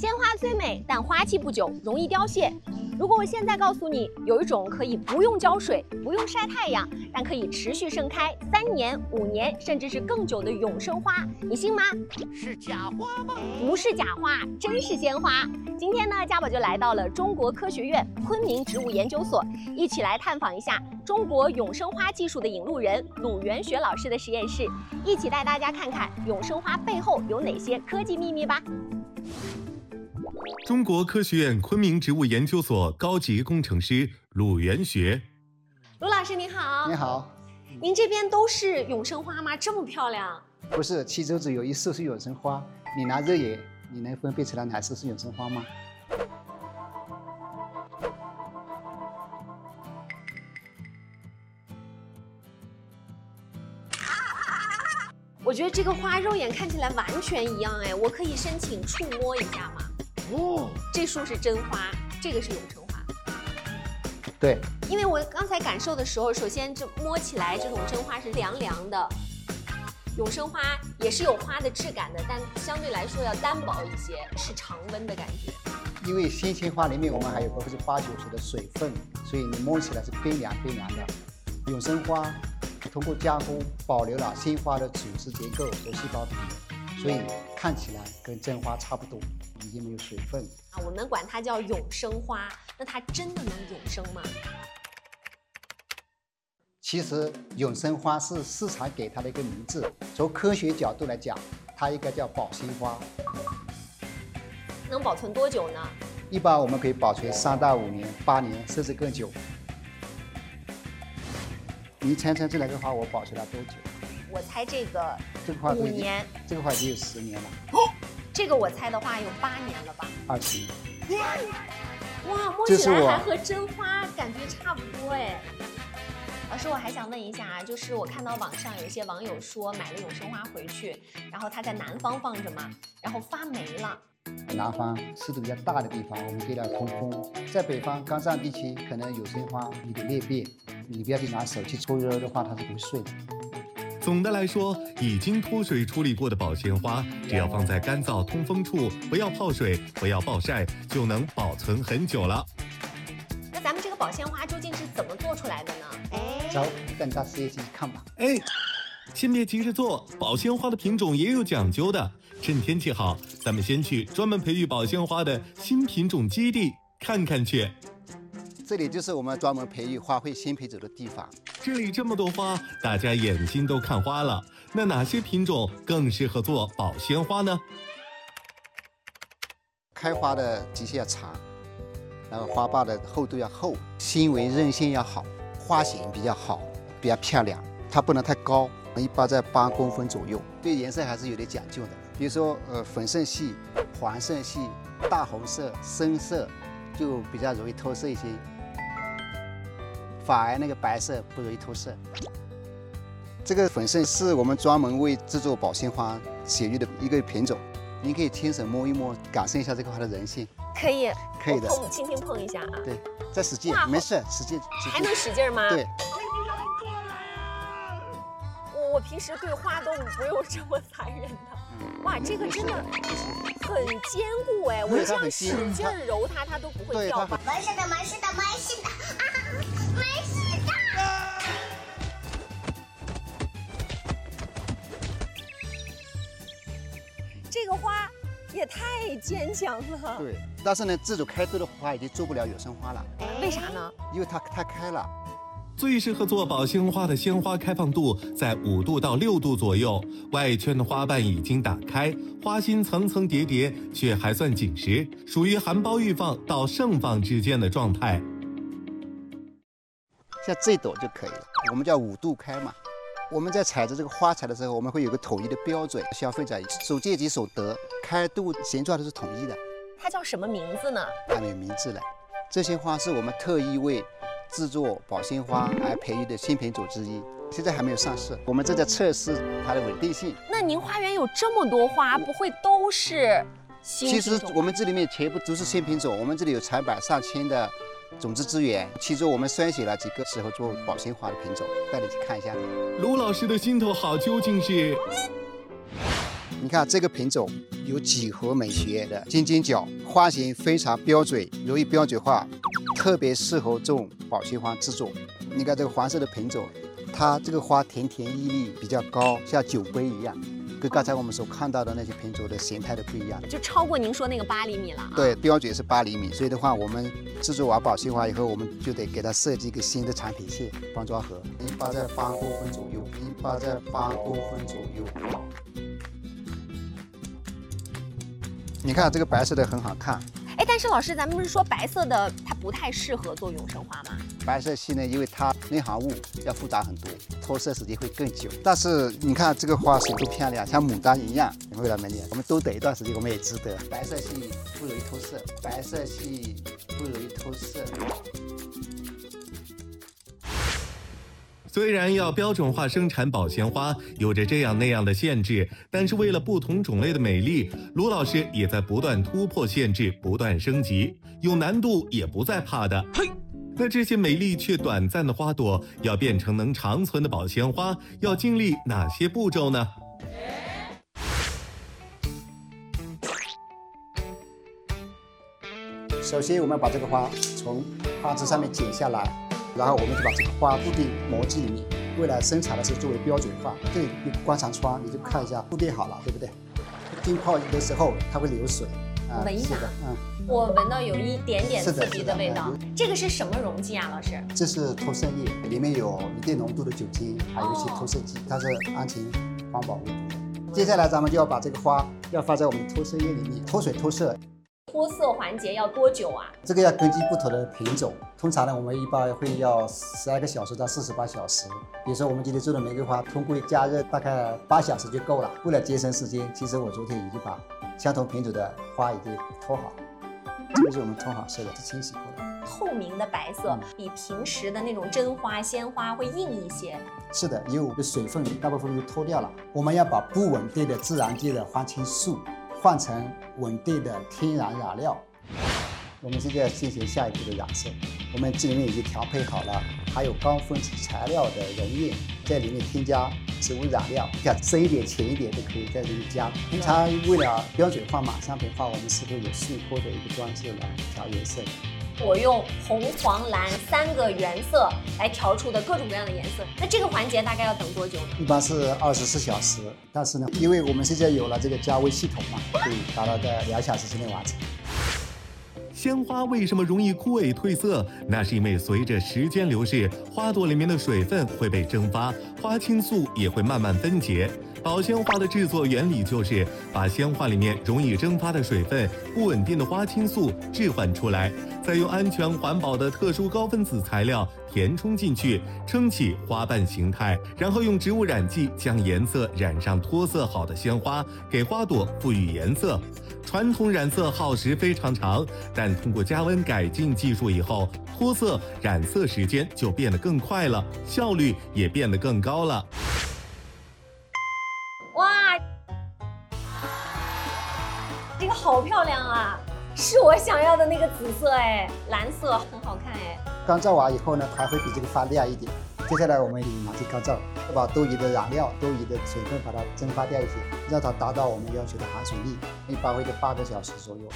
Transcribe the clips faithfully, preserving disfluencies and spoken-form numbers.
鲜花虽美，但花期不久，容易凋谢。如果我现在告诉你，有一种可以不用浇水、不用晒太阳，但可以持续盛开三年、五年，甚至是更久的永生花，你信吗？ 是假花吗？ 不是假花，真是鲜花。今天呢，家宝就来到了中国科学院昆明植物研究所，一起来探访一下中国永生花技术的引路人鲁元学老师的实验室，一起带大家看看永生花背后有哪些科技秘密吧。 中国科学院昆明植物研究所高级工程师鲁元学。 鲁老师您好。 你好。 您这边都是永生花吗？这么漂亮？ 不是，其中只有一束是永生花。你拿肉眼，你能分辨出来哪束是永生花吗？ 我觉得这个花肉眼看起来完全一样哎，我可以申请触摸一下吗？哦，这束是真花，这个是永生花。 对， 因为我刚才感受的时候，首先这摸起来这种真花是凉凉的，永生花也是有花的质感的，但相对来说要单薄一些，是常温的感觉。 因为鲜鲜花里面我们还有百分之八九十的水分，所以你摸起来是冰凉冰凉的。永生花通过加工保留了鲜花的组织结构和细胞体，所以看起来跟真花差不多，已经没有水分啊。我们管它叫永生花，那它真的能永生吗？ 其实永生花是市场给它的一个名字，从科学角度来讲，它应该叫保鲜花。 能保存多久呢？ 一般我们可以保存三到五年、八年，甚至更久。你猜猜这两个花我保存了多久？ 我猜这个这个花五年， 这个花已经有十年了。 哦，这个我猜的话有八年了吧？ 二十年。 哇，摸起来还和真花感觉差不多哎。老师，我还想问一下啊，就是我看到网上有一些网友说买了永生花回去，然后它在南方放着嘛，然后发霉了。 南方湿度比较大的地方，我们给它通风。在北方干燥地区，可能永生花有点裂变，你不要去拿手去搓热的话，它是不会碎的。 总的来说，已经脱水处理过的保鲜花，只要放在干燥通风处，不要泡水，不要暴晒，就能保存很久了。 那咱们这个保鲜花究竟是怎么做出来的呢？ 哎，走，等到实验室去看吧。 哎，先别急着做，保鲜花的品种也有讲究的。趁天气好，咱们先去专门培育保鲜花的新品种基地看看去。 这里就是我们专门培育花卉新品种的地方。 这里这么多花，大家眼睛都看花了。那哪些品种更适合做保鲜花呢？ 开花的期限要长，然后花瓣的厚度要厚，纤维韧性要好，花型比较好，比较漂亮。它不能太高，一般在八公分左右。对颜色还是有点讲究的。比如说，呃，粉色系、黄色系、大红色、深色，就比较容易脱色一些。反而那个白色不容易脱色。这个粉色是我们专门为制作保鲜花选育的一个品种，您可以亲手摸一摸，感受一下这个花的韧性。 可以， 可以的， 碰，轻轻碰一下啊。 对，再使劲，没事，使劲，使劲。 还能使劲吗？ 对。 我平时对花都不用这么残忍的。哇，这个真的很坚固哎！我这样使劲揉它，它都不会掉吧？ 没事的，没事的，没事的啊，没事的。 这个花也太坚强了。 对，但是呢，这种开多的花已经做不了永生花了。 为啥呢？ 因为它太开了。 最适合做保鲜花的鲜花开放度在五度到六度左右，外圈的花瓣已经打开，花心层层叠叠，却还算紧实，属于含苞欲放到盛放之间的状态。 像这朵就可以了，我们叫五度开嘛。我们在采摘这个花材的时候，我们会有个统一的标准，消费者所见即所得，开度、形状都是统一的。 它叫什么名字呢？ 还没有名字了。这些花是我们特意为制作保鲜花而培育的新品种之一，现在还没有上市。我们正在测试它的稳定性。 那您花园有这么多花，不会都是新品种？ 其实我们这里面全部都是新品种，我们这里有成百上千的种子资源，其中我们筛选了几个适合做保鲜花的品种，带你去看一下。 卢老师的心头好究竟是？ 你看这个品种有几何美学的金尖角，花型非常标准，容易标准化，特别适合种保鲜花制作。你看这个黄色的品种，它这个花甜甜蜜蜜，比较高，像酒杯一样，跟刚才我们所看到的那些品种的形态都不一样。 就超过您说那个八厘米了、啊。 对，标准是八厘米，所以的话，我们制作完保鲜花以后，我们就得给它设计一个新的产品线包装盒，一般在八公分左右，一般在八公分左右。你看这个白色的很好看。 哎，但是老师，咱们不是说白色的它不太适合做永生花吗？ 白色系呢，因为它内含物要复杂很多，脱色时间会更久。但是你看这个花型多漂亮，像牡丹一样，你会来没有？我们多等一段时间，我们也值得。白色系不容易脱色，白色系不容易脱色。 虽然要标准化生产保鲜花有着这样那样的限制，但是为了不同种类的美丽，卢老师也在不断突破限制，不断升级，有难度也不再怕的。嘿，那这些美丽却短暂的花朵，要变成能长存的保鲜花，要经历哪些步骤呢？ 首先，我们把这个花从花枝上面剪下来。然后我们就把这个花固定模具里面，为了生产的时候作为标准化。这里一个观察窗，你就看一下固定好了，对不对？浸泡的时候它会流水。 啊、闻一下， 嗯， 我闻到有一点点刺鼻的味道。这个是什么溶剂啊，老师？ 这是脱色液，里面有一定浓度的酒精，还有一些脱色剂，它是安全环保无毒的。接下来咱们就要把这个花要放在我们脱色液里面脱水脱色。 脱色环节要多久啊？ 这个要根据不同的品种，通常呢，我们一般会要十二个小时到四十八小时。比如说我们今天做的玫瑰花，通过加热大概八小时就够了。为了节省时间，其实我昨天已经把相同品种的花已经脱好，这个是我们脱好色的，是清洗过的。 透明的白色比平时的那种真花、鲜花会硬一些。 是的，因为我们的水分大部分都脱掉了。我们要把不稳定的自然界的花青素换成稳定的天然染料。我们现在要进行下一步的染色。我们这里面已经调配好了含有高分子材料的溶液，在里面添加植物染料，看深一点、浅一点都可以在这里加。平常为了标准化嘛、商品化，我们是会有速脱的一个装置来调颜色的。 我用红、黄、蓝三个原色来调出的各种各样的颜色。那这个环节大概要等多久呢？ 一般是二十四小时，但是呢，因为我们现在有了这个加微系统嘛，可以达到在两小时之内完成。 鲜花为什么容易枯萎褪色？那是因为随着时间流逝，花朵里面的水分会被蒸发，花青素也会慢慢分解。保鲜花的制作原理就是把鲜花里面容易蒸发的水分、不稳定的花青素置换出来，再用安全环保的特殊高分子材料填充进去，撑起花瓣形态，然后用植物染剂将颜色染上脱色好的鲜花，给花朵赋予颜色。传统染色耗时非常长，但通过加温改进技术以后，脱色染色时间就变得更快了，效率也变得更高了。 哇，这个好漂亮啊，是我想要的那个紫色哎，蓝色很好看哎。 干燥完以后呢，它会比这个发亮一点。接下来我们拿去干燥，要把多余的染料、多余的水分把它蒸发掉一些，让它达到我们要求的含水率，一般会在八个小时左右。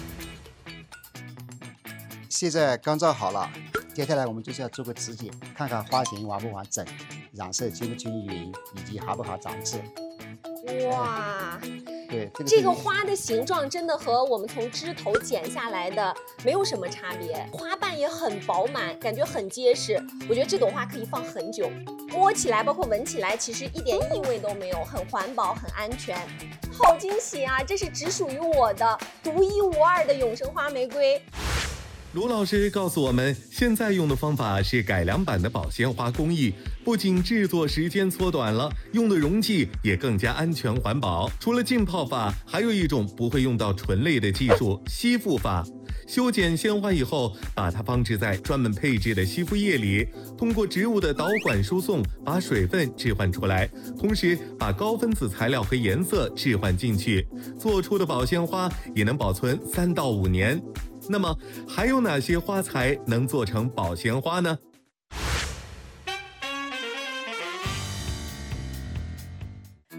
现在干燥好了，接下来我们就是要做个指检，看看花型完不完整，染色均不均匀，以及好不好长质。 哇， 对，这个这个花的形状真的和我们从枝头剪下来的没有什么差别，花瓣也很饱满，感觉很结实。我觉得这朵花可以放很久，摸起来包括闻起来，其实一点异味都没有，很环保，很安全。好惊喜啊！这是只属于我的独一无二的永生花玫瑰。 卢老师告诉我们，现在用的方法是改良版的保鲜花工艺，不仅制作时间缩短了，用的溶剂也更加安全环保。除了浸泡法，还有一种不会用到醇类的技术——吸附法。修剪鲜花以后，把它放置在专门配置的吸附液里，通过植物的导管输送，把水分置换出来，同时把高分子材料和颜色置换进去，做出的保鲜花也能保存三到五年。那么还有哪些花材能做成保鲜花呢？ 这就是我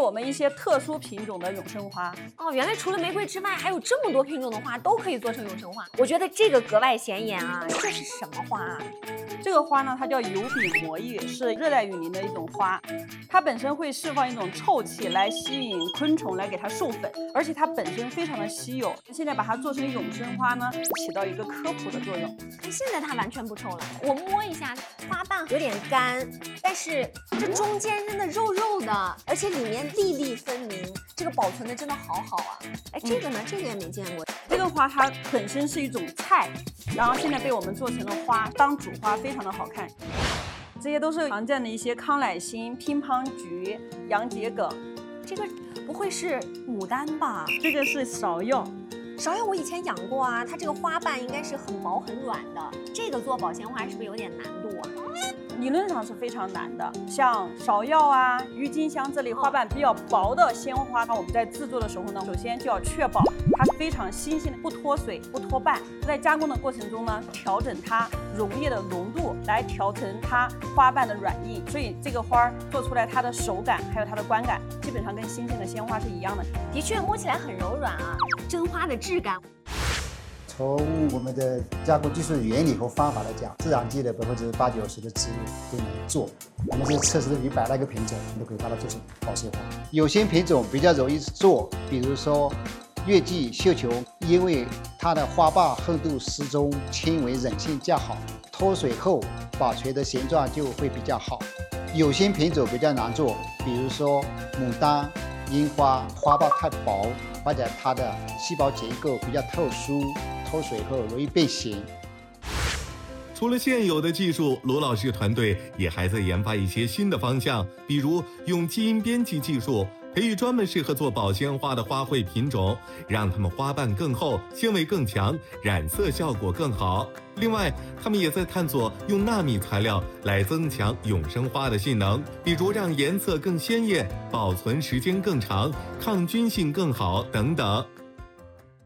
我们一些特殊品种的永生花。 哦，原来除了玫瑰之外，还有这么多品种的花都可以做成永生花。我觉得这个格外显眼啊！这是什么花啊？ 这个花呢，它叫油柄魔芋，是热带雨林的一种花。它本身会释放一种臭气来吸引昆虫来给它授粉，而且它本身非常的稀有。现在把它做成永生花呢，起到一个科普的作用。 现在它完全不臭了，我摸一下，花瓣有点干，但是这中间真的肉肉的，而且里面粒粒分明，这个保存的真的好好啊！哎，这个呢，这个也没见过。 这个花它本身是一种菜，然后现在被我们做成了花，当主花非常的好看。这些都是常见的一些康乃馨、乒乓菊、洋桔梗。 这个不会是牡丹吧？ 这个是芍药。 芍药我以前养过啊，它这个花瓣应该是很薄很软的。这个做保鲜花是不是有点难度啊？ 理论上是非常难的，像芍药啊、郁金香这类花瓣比较薄的鲜花，那我们在制作的时候呢，首先就要确保它是非常新鲜的，不脱水、不脱瓣。在加工的过程中呢，调整它溶液的浓度，来调成它花瓣的软硬。所以这个花做出来，它的手感还有它的观感，基本上跟新鲜的鲜花是一样的。 的确，摸起来很柔软啊，真花的质感。 从我们的加工技术原理和方法来讲，自然界的百分之八九十的植物都能做。我们这测试了一百来个品种，都可以把它做成保鲜花。有些品种比较容易做，比如说月季、绣球，因为它的花瓣厚度适中，纤维韧性较好，脱水后保存的形状就会比较好。有些品种比较难做，比如说牡丹、樱花，花瓣太薄，或者它的细胞结构比较特殊。脱水后容易变形。 除了现有的技术，罗老师团队也还在研发一些新的方向，比如用基因编辑技术培育专门适合做保鲜花的花卉品种，让它们花瓣更厚、纤维更强、染色效果更好。另外，他们也在探索用纳米材料来增强永生花的性能，比如让颜色更鲜艳、保存时间更长、抗菌性更好等等。